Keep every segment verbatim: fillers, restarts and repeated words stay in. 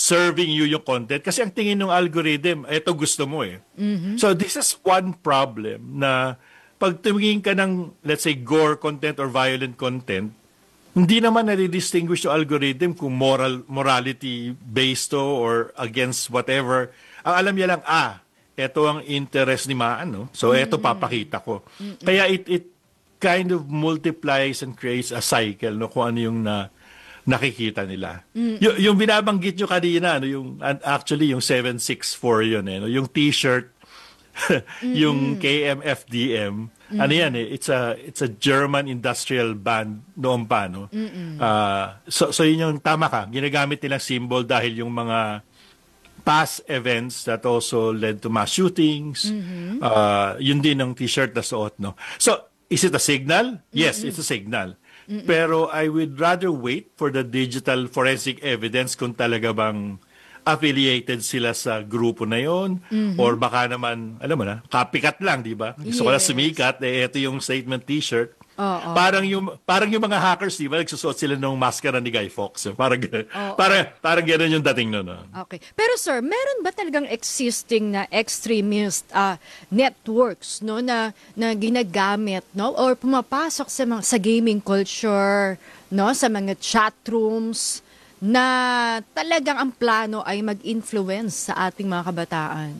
serving you yung content. Kasi ang tingin ng algorithm, eto gusto mo eh. Mhm. So this is one problem na pag tumingin ka ng, let's say, gore content or violent content, hindi naman nare-distinguish yung algorithm kung moral morality-based to or against whatever. Ang alam niya lang, ah, eto ang interest ni Maan, no? So eto papakita ko. Kaya it, it kind of multiplies and creates a cycle, no? Kung ano yung na, nakikita nila. Y- yung binabanggit nyo kanina, no? Yung, actually, yung seven six four yun, eh, no? Yung t-shirt, yung K M F D M, mm-hmm. ano yan eh, it's a it's a German industrial band noon pa, no? Uh, so so yun yung tama ka, ginagamit nilang symbol dahil yung mga past events that also led to mass shootings, mm-hmm. uh, yun din ang t-shirt na suot, no? So is it a signal? Yes, mm-hmm. it's a signal. Mm-hmm. Pero I would rather wait for the digital forensic evidence kung talaga bang affiliated sila sa grupo na yon, mm-hmm. or baka naman, alam mo na, copycat lang, di ba? Gusto yes. ko na sumikat, eh, ito yung statement t-shirt. Oh, oh. Parang yung parang yung mga hackers, di ba, nagsusuot sila ng maskara ni Guy Fawkes. Parang, oh, parang, oh. parang gano'n yung dating nun. No? Okay. Pero sir, meron ba talagang existing na extremist uh, networks, no, na, na ginagamit, no, or pumapasok sa, mga, sa gaming culture, no, sa mga chat rooms, na talagang ang plano ay mag-influence sa ating mga kabataan?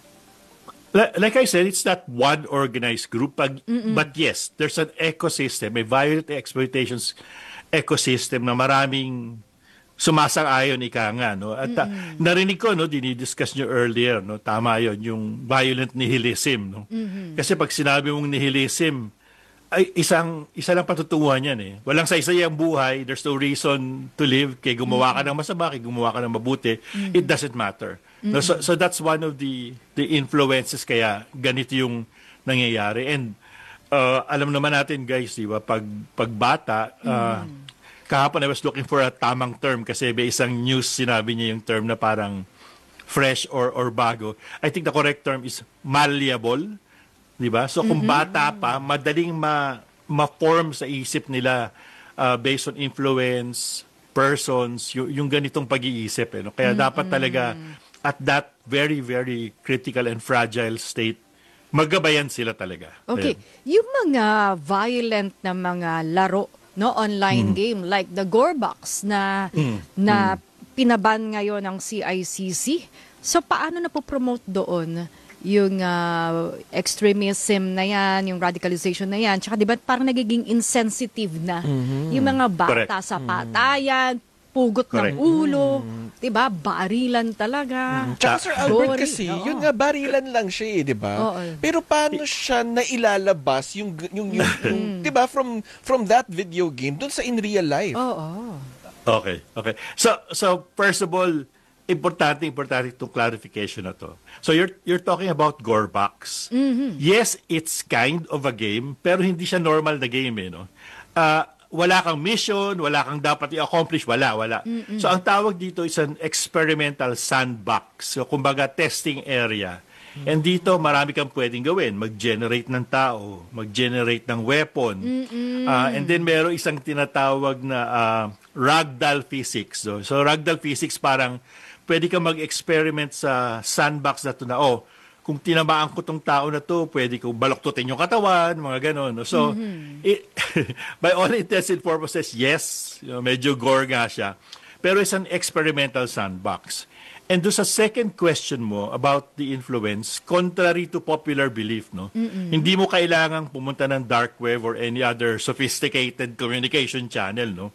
Like I said, it's not one organized group, but, but yes, there's an ecosystem, may violent exploitations ecosystem na maraming sumasang-ayon, ika nga, no? At uh, narinig ko, no, dinidiscuss nyo earlier, no, tama yon, yung violent nihilism, no? Mm-hmm. Kasi pag sinabi mong nihilism, ay isang isa lang patutunguhan yan eh. Walang saysay ang buhay, there's no reason to live, kay gumawa ka ng masama, kay gumawa ka ng mabuti, mm-hmm. it doesn't matter. Mm-hmm. No, so so that's one of the the influences kaya ganito yung nangyayari. And uh, alam naman natin guys, di ba, pag pagbata, uh, mm-hmm. kahapon I was looking for a tamang term kasi may isang news sinabi niya yung term na parang fresh or or bago. I think the correct term is malleable. Di ba? So kung mm-hmm. bata pa, madaling ma ma-form sa isip nila uh, based on influence, persons, yung, yung ganitong pag-iisip. Eh, no? Kaya mm-hmm. dapat talaga at that very, very critical and fragile state, maggabayan sila talaga. Okay. Ayan. Yung mga violent na mga laro, no, online mm. game like the Gorebox na mm. na mm. pinaban ngayon ng C I C C. So paano na po-promote doon yung uh, extremism na yan, yung radicalization na yan? Tsaka diba parang nagiging insensitive na mm-hmm. yung mga bata Correct. Sa patayan, pugot Correct. Ng ulo, mm-hmm. diba? Barilan talaga. Mm-hmm. Tsaka Sir Albert kasi, Oo. Yun nga, barilan lang siya eh, diba? Oo. Pero paano siya nailalabas yung, yung, yung, yung diba, from, from that video game dun sa in real life? Oo. Okay, okay. So, so first of all, importante, importante itong clarification na to. So you're you're talking about Gorebox. Mm-hmm. Yes, it's kind of a game, pero hindi siya normal na game eh, no? Uh, wala kang mission, wala kang dapat i-accomplish, wala, wala. Mm-hmm. So ang tawag dito is an experimental sandbox. So kumbaga testing area. Mm-hmm. And dito marami kang pwedeng gawin. Mag-generate ng tao, mag-generate ng weapon. Mm-hmm. Uh, and then meron isang tinatawag na uh, ragdoll physics. So, so ragdoll physics parang pwede ka mag-experiment sa sandbox na to na, oh, kung tinamaan ko tong tao na to, pwede ko baloktutin yung katawan, mga ganon. No? So, mm-hmm. it, by all intents and purposes, yes, you know, medyo gore nga siya. Pero it's an experimental sandbox. And do sa second question mo about the influence, contrary to popular belief, no, mm-hmm. hindi mo kailangang pumunta ng dark web or any other sophisticated communication channel, no.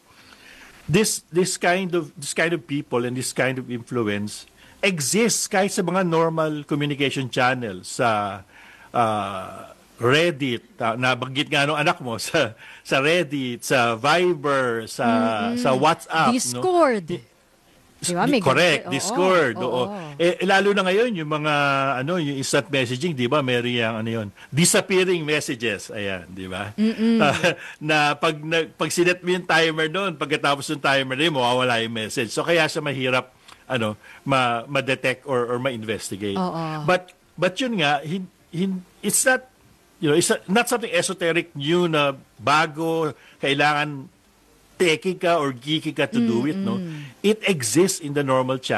This this kind of this kind of people and this kind of influence exists kahit sa mga normal communication channels sa uh, Reddit, uh, nabanggit nga nung anak mo sa sa Reddit, sa Viber, sa mm-hmm. sa WhatsApp, Discord. No? Diba? Correct, oo, Discord. Oo, oo. oo. Eh, lalo na ngayon yung mga ano, yung instant messaging, 'di ba? Meron yang ano 'yon, disappearing messages. Ayan, 'di ba? Uh, na pag na, pag sinet mo yung timer doon, pagkatapos ng timer na yun, mawawala yung message. So kaya siya mahirap ano, ma ma-detect or or ma-investigate. Oo. But but yun nga, hin, hin, it's not you know, it's not something esoteric new na bago, kailangan techie ka or geeky ka to do it, no? It exists in the normal channel.